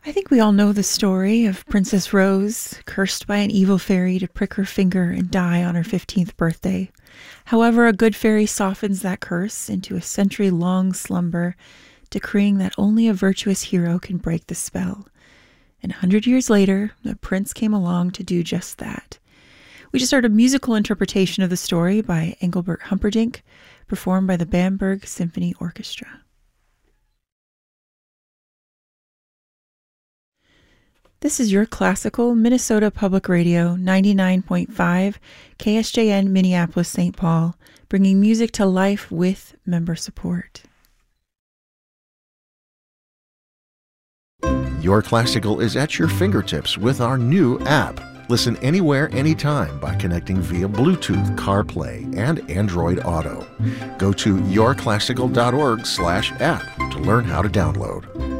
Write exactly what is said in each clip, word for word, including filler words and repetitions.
I think we all know the story of Princess Rose, cursed by an evil fairy to prick her finger and die on her fifteenth birthday. However, a good fairy softens that curse into a century-long slumber, decreeing that only a virtuous hero can break the spell. And a hundred years later, a prince came along to do just that. We just heard a musical interpretation of the story by Engelbert Humperdinck, performed by the Bamberg Symphony Orchestra. This is your classical Minnesota Public Radio ninety-nine point five K S J N Minneapolis Saint Paul, bringing music to life with member support. Your Classical is at your fingertips with our new app. Listen anywhere, anytime by connecting via Bluetooth, CarPlay, and Android Auto. Go to yourclassical.org slash app to learn how to download.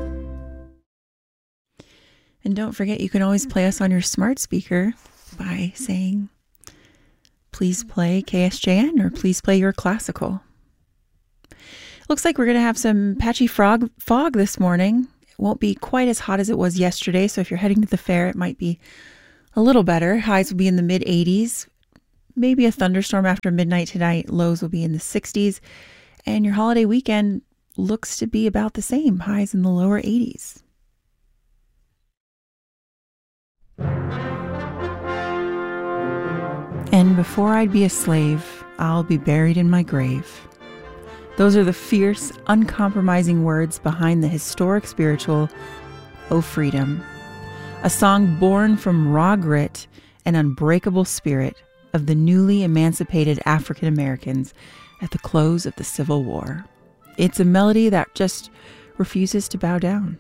And don't forget, you can always play us on your smart speaker by saying, please play K S J N or please play your classical. Looks like we're going to have some patchy frog fog this morning. It won't be quite as hot as it was yesterday, so if you're heading to the fair, it might be a little better. Highs will be in the mid eighties. Maybe a thunderstorm after midnight tonight. Lows will be in the sixties. And your holiday weekend looks to be about the same. Highs in the lower eighties. And before I'd be a slave, I'll be buried in my grave. Those are the fierce, uncompromising words behind the historic spiritual, "O Freedom," a song born from raw grit and unbreakable spirit of the newly emancipated African Americans at the close of the Civil War. It's a melody that just refuses to bow down.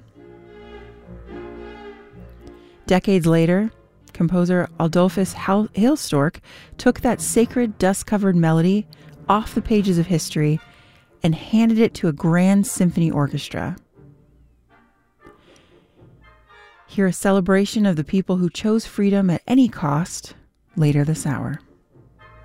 Decades later, composer Adolphus Hailstork took that sacred dust-covered melody off the pages of history and handed it to a grand symphony orchestra. Hear a celebration of the people who chose freedom at any cost later this hour.